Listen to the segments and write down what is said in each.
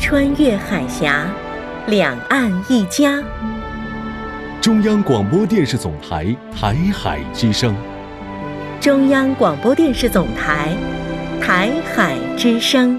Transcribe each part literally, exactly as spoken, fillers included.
穿越海峡，两岸一家。 中央广播电视总台台海之声。 中央广播电视总台台海之声。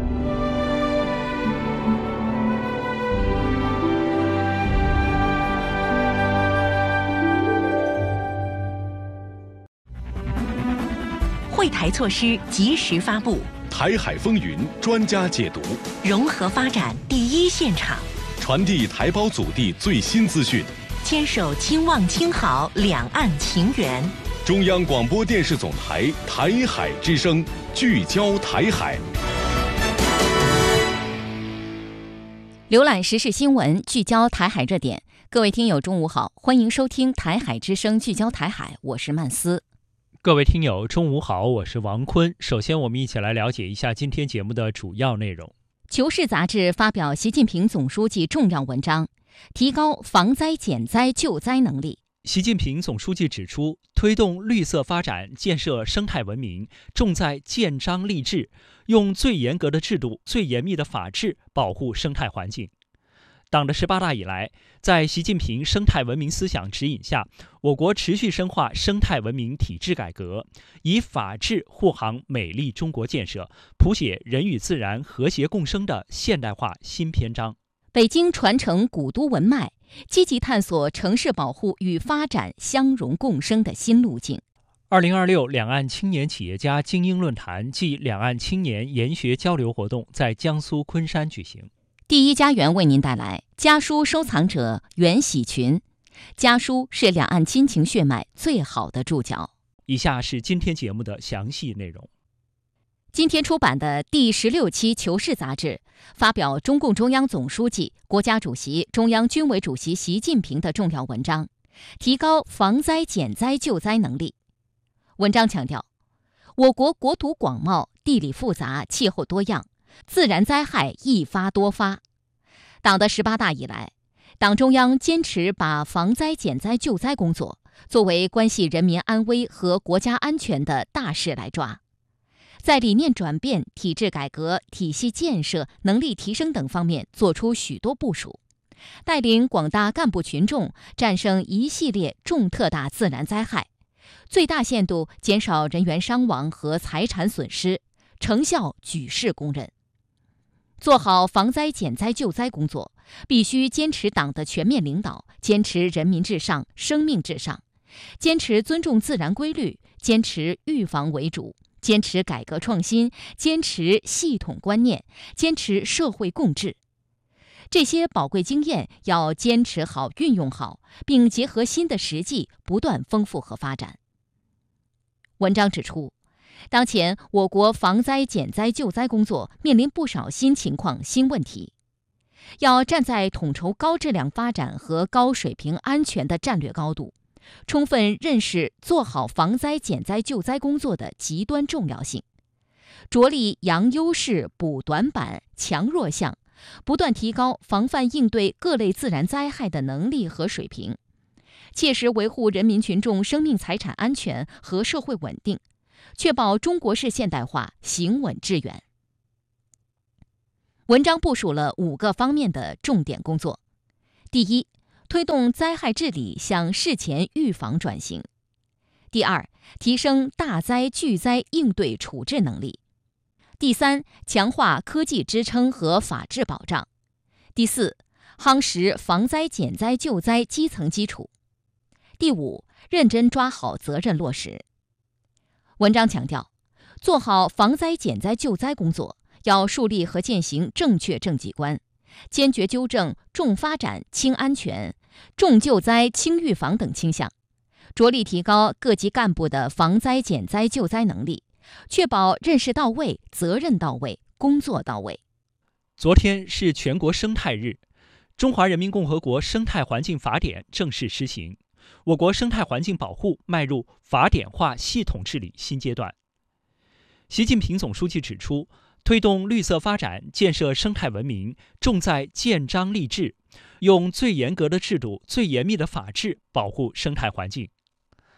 惠台措施及时发布， 台海风云专家解读， 融合发展第一现场， 传递台胞祖地最新资讯， 牵手亲望亲好两岸情缘。 中央广播电视总台台海之声，聚焦台海。 浏览时事新闻，聚焦台海热点。各位听友中午好，欢迎收听台海之声聚焦台海，我是曼斯。 各位听友中午好，我是王坤。首先我们一起来了解一下今天节目的主要内容。 求是杂志发表习近平总书记重要文章，提高防灾减灾救灾能力。 习近平总书记指出，推动绿色发展、建设生态文明，重在建章立制，用最严格的制度、最严密的法治保护生态环境。党的十八大以来，在习近平生态文明思想指引下，我国持续深化生态文明体制改革，以法治护航美丽中国建设，谱写人与自然和谐共生的现代化新篇章。 北京传承古都文脉，积极探索城市保护与发展相融共生的新路径。 二零二六两岸青年企业家精英论坛暨两岸青年研学交流活动在江苏昆山举行。 第一家园为您带来家书收藏者袁喜群。家书是两岸亲情血脉最好的注脚。 以下是今天节目的详细内容。 今天出版的第十六期《求是》杂志发表中共中央总书记、国家主席、中央军委主席习近平的重要文章，提高防灾减灾救灾能力。文章强调，我国国土广袤，地理复杂，气候多样，自然灾害易发多发。党的十八大以来，党中央坚持把防灾减灾救灾工作作为关系人民安危和国家安全的大事来抓，在理念转变、体制改革、体系建设、能力提升等方面做出许多部署，带领广大干部群众战胜一系列重特大自然灾害，最大限度减少人员伤亡和财产损失，成效举世公认。做好防灾减灾救灾工作，必须坚持党的全面领导，坚持人民至上、生命至上，坚持尊重自然规律，坚持预防为主，坚持改革创新，坚持系统观念，坚持社会共治。这些宝贵经验要坚持好、运用好，并结合新的实际，不断丰富和发展。文章指出，当前我国防灾减灾救灾工作面临不少新情况、新问题，要站在统筹高质量发展和高水平安全的战略高度，充分认识做好防灾减灾救灾工作的极端重要性，着力扬优势、补短板、强弱项，不断提高防范应对各类自然灾害的能力和水平，切实维护人民群众生命财产安全和社会稳定，确保中国式现代化行稳致远。文章部署了五个方面的重点工作。第一，推动灾害治理向事前预防转型。第二，提升大灾巨灾应对处置能力。第三，强化科技支撑和法治保障。第四，夯实防灾减灾救灾基层基础。第五，认真抓好责任落实。文章强调，做好防灾减灾救灾工作，要树立和践行正确政绩观，坚决纠正重发展轻安全、重救灾轻预防等倾向，着力提高各级干部的防灾减灾救灾能力，确保认识到位、责任到位、工作到位。 昨天是全国生态日，中华人民共和国生态环境法典正式施行，我国生态环境保护迈入法典化系统治理新阶段。习近平总书记指出，推动绿色发展、建设生态文明，重在建章立制，用最严格的制度、最严密的法治保护生态环境。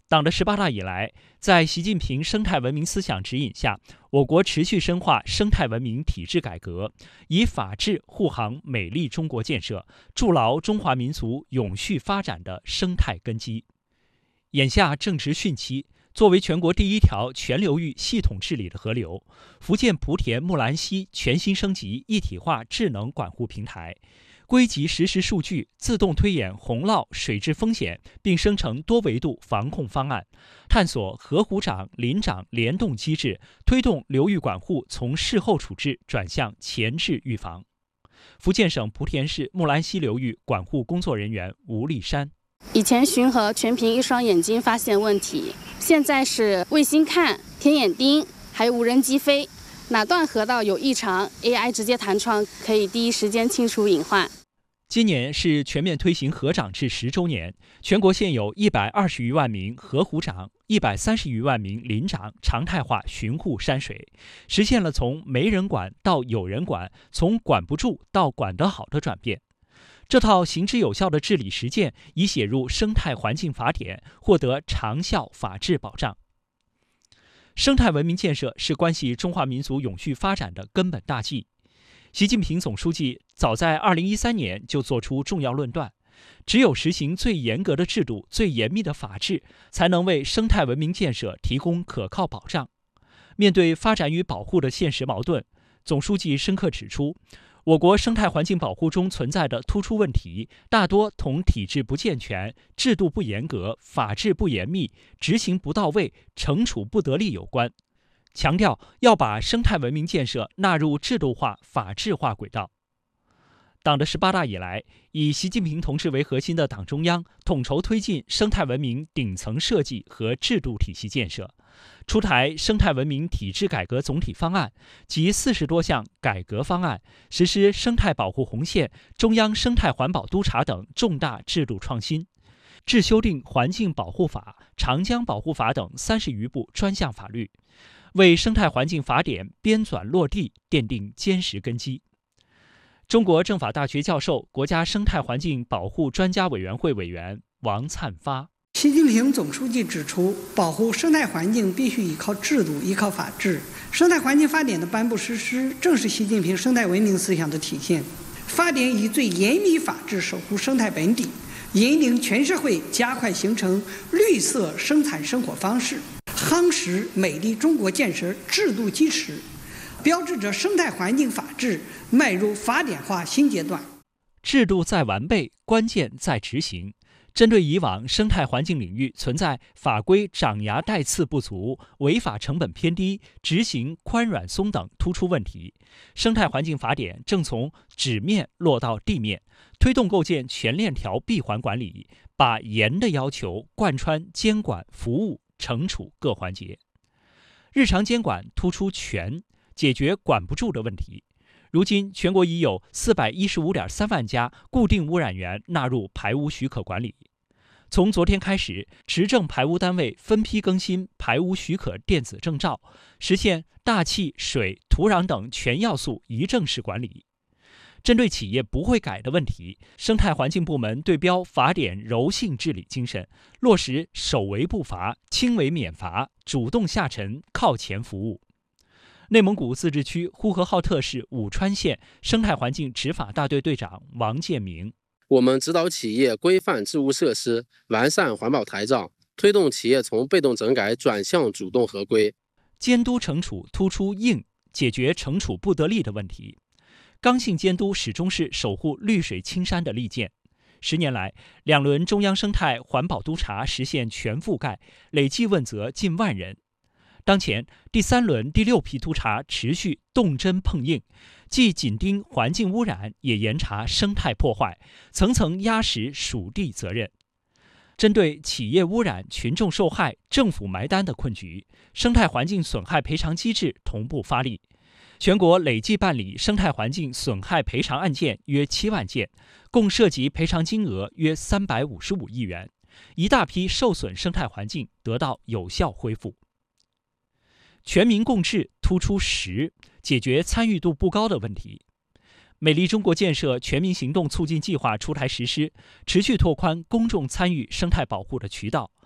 党的十八大以来，在习近平生态文明思想指引下，我国持续深化生态文明体制改革，以法治护航美丽中国建设，筑牢中华民族永续发展的生态根基。眼下正值汛期，作为全国第一条全流域系统治理的河流，福建莆田木兰溪全新升级一体化智能管护平台，归集实时数据，自动推演洪涝水质风险，并生成多维度防控方案，探索河湖长、林长联动机制，推动流域管护从事后处置转向前置预防。福建省莆田市木兰溪流域管护工作人员吴立山： 以前巡河全凭一双眼睛发现问题，现在是卫星看、天眼盯，还有无人机飞，哪段河道有异常 ，A I 直接弹窗，可以第一时间清除隐患。 今年是全面推行河长制十周年，全国现有一百二十余万名河湖长、一百三十余万名林长常态化巡护山水，实现了从没人管到有人管，从管不住到管得好的转变。这套行之有效的治理实践已写入《生态环境法典》，获得长效法治保障。生态文明建设是关系中华民族永续发展的根本大计。习近平总书记早在二零一三年就作出重要论断，只有实行最严格的制度、最严密的法治，才能为生态文明建设提供可靠保障。面对发展与保护的现实矛盾，总书记深刻指出，我国生态环境保护中存在的突出问题，大多同体制不健全、制度不严格、法治不严密、执行不到位、惩处不得力有关。强调要把生态文明建设纳入制度化、法治化轨道。党的十八大以来，以习近平同志为核心的党中央统筹推进生态文明顶层设计和制度体系建设，出台生态文明体制改革总体方案及四十多项改革方案，实施生态保护红线、中央生态环保督察等重大制度创新，制修订环境保护法、长江保护法等三十余部专项法律，为生态环境法典编纂落地奠定坚实根基。中国政法大学教授、国家生态环境保护专家委员会委员王灿发： 习近平总书记指出，保护生态环境必须依靠制度、依靠法治。生态环境法典的颁布实施，正是习近平生态文明思想的体现。法典以最严密法治守护生态本底，引领全社会加快形成绿色生产生活方式，夯实美丽中国建设制度基石，标志着生态环境法治迈入法典化新阶段。 制度在完备，关键在执行。针对以往生态环境领域存在法规长牙带刺不足、违法成本偏低、执行宽软松等突出问题，生态环境法典正从纸面落到地面，推动构建全链条闭环管理，把严的要求贯穿监管、服务、惩处各环节。日常监管突出全，解决管不住的问题。如今，全国已有四百一十五点三万家固定污染源纳入排污许可管理。从昨天开始，持证排污单位分批更新排污许可电子证照，实现大气、水、土壤等全要素一证式管理。针对企业不会改的问题，生态环境部门对标法典柔性治理精神，落实首为不罚、轻为免罚，主动下沉、靠前服务。内蒙古自治区呼和浩特市武川县生态环境执法大队队长王建明： 我们指导企业规范治污设施，完善环保台照，推动企业从被动整改转向主动合规。 监督惩处突出硬，解决惩处不得力的问题。刚性监督始终是守护绿水青山的利剑。十年来，两轮中央生态环保督察实现全覆盖，累计问责近万人。当前，第三轮第六批督察持续动真碰硬，既紧盯环境污染，也严查生态破坏，层层压实属地责任。针对企业污染、群众受害、政府埋单的困局，生态环境损害赔偿机制同步发力。全国累计办理生态环境损害赔偿案件约七万件，共涉及赔偿金额约三百五十五亿元，一大批受损生态环境得到有效恢复。全民共治突出实，解决参与度不高的问题。美丽中国建设全民行动促进计划出台实施，持续拓宽公众参与生态保护的渠道，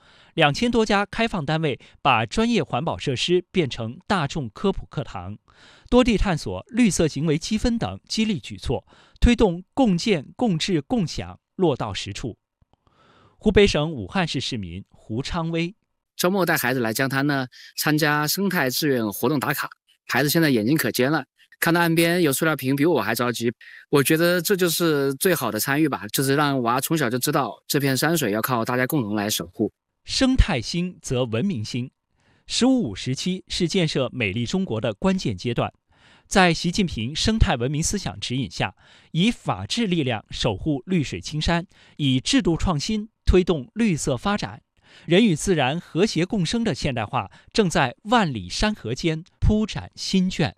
两千多家开放单位把专业环保设施变成大众科普课堂，多地探索绿色行为积分等激励举措，推动共建、共治、共享落到实处。湖北省武汉市市民胡昌威： 周末带孩子来江滩呢，参加生态志愿活动打卡，孩子现在眼睛可尖了，看到岸边有塑料瓶比我还着急。我觉得这就是最好的参与吧，就是让娃从小就知道这片山水要靠大家共同来守护。 生态兴则文明兴。十五五时期是建设美丽中国的关键阶段，在习近平生态文明思想指引下，以法治力量守护绿水青山，以制度创新推动绿色发展，人与自然和谐共生的现代化正在万里山河间铺展新卷。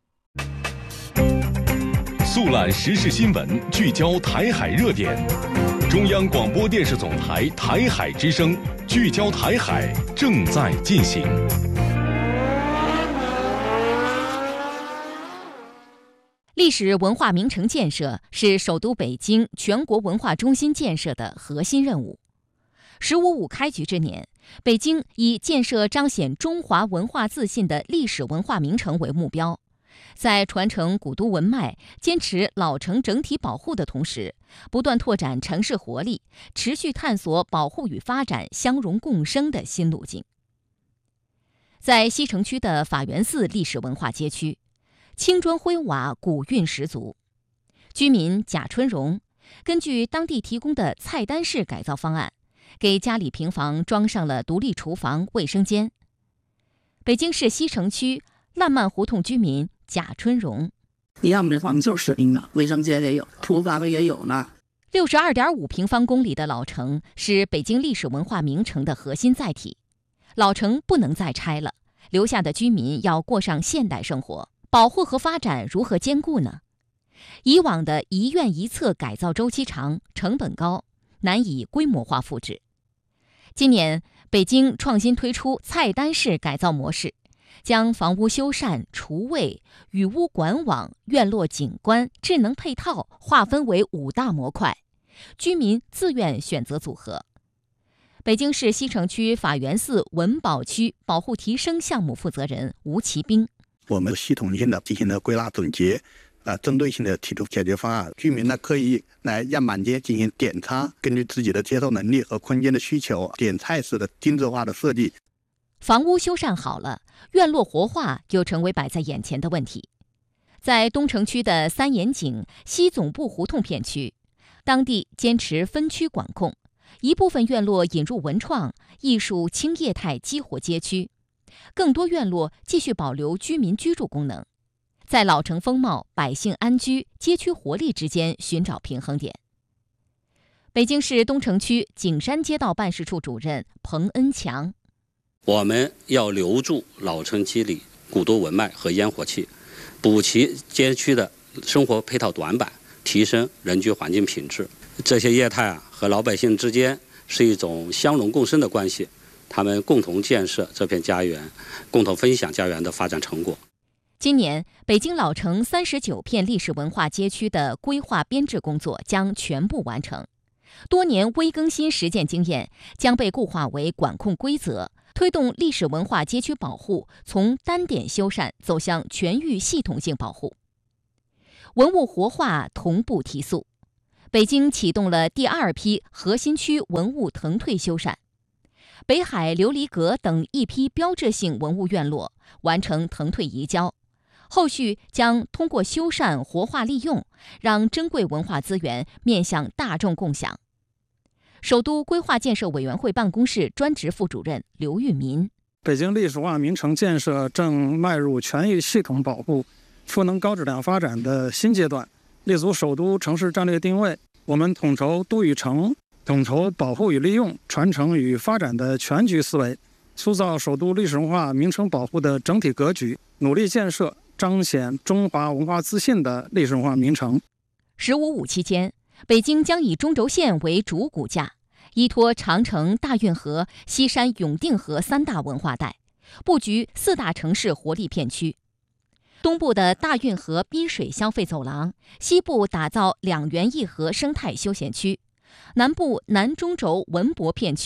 速览时事新闻，聚焦台海热点。中央广播电视总台台海之声，聚焦台海，正在进行。 历史文化名城建设是首都北京全国文化中心建设的核心任务。十五五开局之年，北京以建设彰显中华文化自信的历史文化名城为目标，在传承古都文脉、坚持老城整体保护的同时，不断拓展城市活力，持续探索保护与发展相融共生的新路径。在西城区的法源寺历史文化街区，青砖灰瓦，古韵十足。居民贾春荣根据当地提供的菜单式改造方案，给家里平房装上了独立厨房、卫生间。北京市西城区烂漫胡同居民贾春荣： 你要么这房子就是实用的，卫生间也有，厨房也有呢。 六十二点五平方公里的老城是北京历史文化名城的核心载体，老城不能再拆了，留下的居民要过上现代生活，保护和发展如何兼顾呢？以往的一院一策改造周期长，成本高，难以规模化复制。今年，北京创新推出菜单式改造模式，将房屋修缮、厨卫、雨屋管网、院落景观、智能配套划分为五大模块，居民自愿选择组合。北京市西城区法源寺文保区保护提升项目负责人吴其兵： 我们系统性的进行了归纳总结，呃，针对性的提出解决方案。居民呢可以来样板间进行点餐，根据自己的接受能力和空间的需求，点菜式的定制化的设计。 房屋修缮好了，院落活化又成为摆在眼前的问题。在东城区的三眼井西总部胡同片区，当地坚持分区管控，一部分院落引入文创、艺术轻业态激活街区，更多院落继续保留居民居住功能，在老城风貌、百姓安居、街区活力之间寻找平衡点。北京市东城区景山街道办事处主任彭恩强： 我们要留住老城区里古都文脉和烟火气，补齐街区的生活配套短板，提升人居环境品质。这些业态啊，和老百姓之间是一种相融共生的关系，他们共同建设这片家园，共同分享家园的发展成果。 今年，北京老城三十九片历史文化街区的规划编制工作将全部完成，多年微更新实践经验将被固化为管控规则，推动历史文化街区保护从单点修缮走向全域系统性保护。文物活化同步提速，北京启动了第二批核心区文物腾退修缮，北海琉璃阁等一批标志性文物院落完成腾退移交，后续将通过修缮活化利用，让珍贵文化资源面向大众共享。首都规划建设委员会办公室专职副主任刘玉民： 北京历史文化名城建设正迈入全域系统保护、赋能高质量发展的新阶段，立足首都城市战略定位，我们统筹都与城，统筹保护与利用、传承与发展的全局思维，塑造首都历史文化名城保护的整体格局，努力建设彰显中华文化自信的历史文化名城。 十五五期间，北京将以中轴线为主骨架，依托长城、大运河、西山、永定河三大文化带，布局四大城市活力片区。东部的大运河滨水消费走廊，西部打造两园一河生态休闲区，南部南中轴文博片区，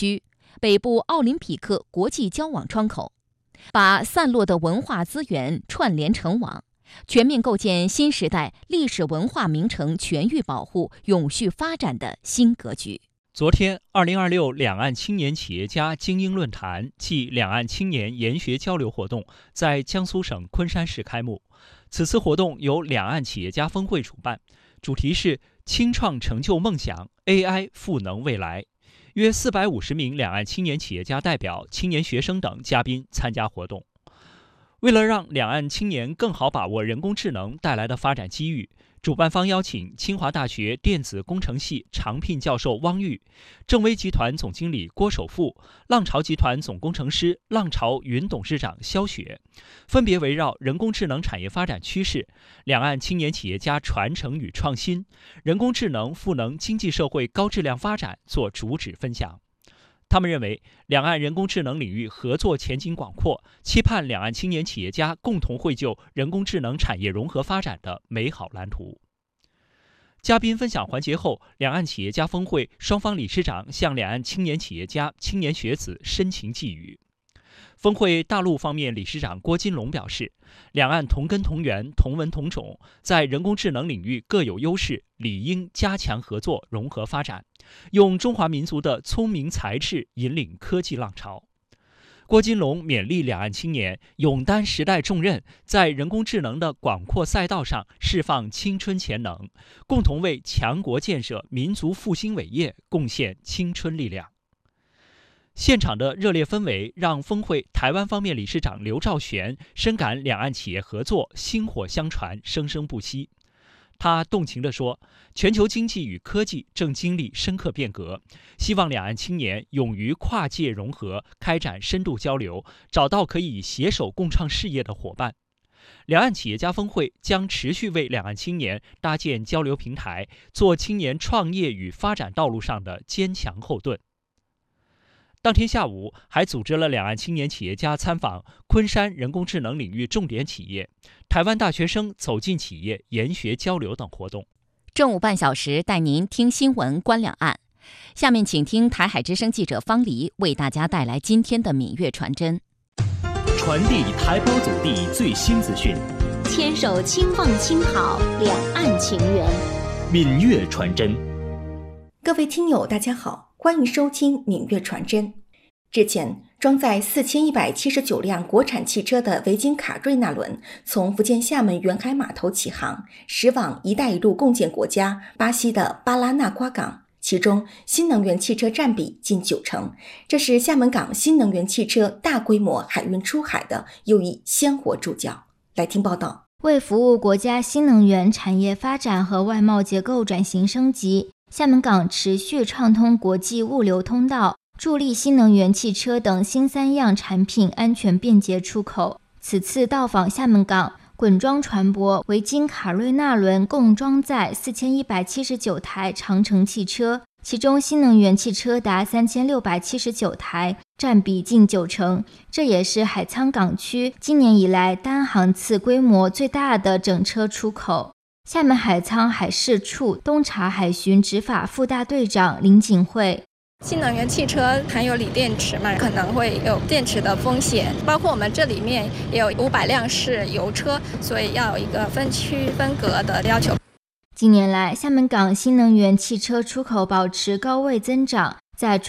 北部奥林匹克国际交往窗口，把散落的文化资源串联成网，全面构建新时代历史文化名城全域保护、永续发展的新格局。 昨天，二零二六两岸青年企业家精英论坛暨两岸青年研学交流活动在江苏省昆山市开幕。此次活动由两岸企业家峰会主办，主题是青创成就梦想 ，A I 赋能未来。约四百五十名两岸青年企业家代表、青年学生等嘉宾参加活动。为了让两岸青年更好把握人工智能带来的发展机遇，主办方邀请清华大学电子工程系常聘教授汪玉、正威集团总经理郭守富、浪潮集团总工程师浪潮云董事长肖雪，分别围绕人工智能产业发展趋势、两岸青年企业家传承与创新、人工智能赋能经济社会高质量发展做主旨分享。他们认为，两岸人工智能领域合作前景广阔，期盼两岸青年企业家共同绘就人工智能产业融合发展的美好蓝图。嘉宾分享环节后，两岸企业家峰会双方理事长向两岸青年企业家、青年学子深情寄语。峰会大陆方面理事长郭金龙表示，两岸同根同源、同文同种，在人工智能领域各有优势，理应加强合作融合发展，用中华民族的聪明才智引领科技浪潮。郭金龙勉励两岸青年勇担时代重任，在人工智能的广阔赛道上释放青春潜能，共同为强国建设、民族复兴伟业贡献青春力量。现场的热烈氛围让峰会台湾方面理事长刘兆玄深感两岸企业合作薪火相传、生生不息。他动情地说，全球经济与科技正经历深刻变革，希望两岸青年勇于跨界融合，开展深度交流，找到可以携手共创事业的伙伴。两岸企业家峰会将持续为两岸青年搭建交流平台，做青年创业与发展道路上的坚强后盾。当天下午还组织了两岸青年企业家参访昆山人工智能领域重点企业、台湾大学生走进企业研学交流等活动。 正午半小时带您听新闻观两岸，下面请听台海之声记者方黎为大家带来今天的闽粤传真。 传递台胞祖地最新资讯， 牵手轻放轻好，两岸情缘。 闽粤传真。 各位听友大家好，欢迎收听闽粤传真。日前，装载四千一百七十九辆国产汽车的维京卡瑞纳轮从福建厦门远海码头起航，驶往“一带一路”共建国家巴西的巴拉纳瓜港，其中新能源汽车占比近九成，这是厦门港新能源汽车大规模海运出海的又一鲜活注脚。来听报道。 为服务国家新能源产业发展和外贸结构转型升级，厦门港持续畅通国际物流通道，助力新能源汽车等新三样产品安全便捷出口。此次到访厦门港，滚装船舶维京卡瑞纳轮共装载四千一百七十九台长程汽车，其中新能源汽车达三千六百七十九台，占比近九成。这也是海沧港区今年以来单航次规模最大的整车出口。厦门海沧海事处东察海巡执法副大队长林景惠， 新能源汽车含有锂电池嘛，可能会有电池的风险，包括我们这里面也有五百辆是油车，所以要有一个分区分隔的要求。 近年来，厦门港新能源汽车出口保持高位增长，在出